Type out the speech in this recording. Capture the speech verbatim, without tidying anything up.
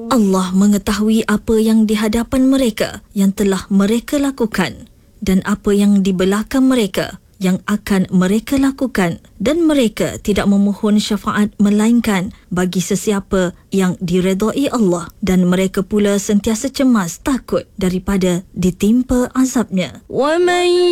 Allah mengetahui apa yang di hadapan mereka yang telah mereka lakukan dan apa yang di belakang mereka yang akan mereka lakukan, dan mereka tidak memohon syafaat melainkan bagi sesiapa yang diredai Allah, dan mereka pula sentiasa cemas takut daripada ditimpa azabnya.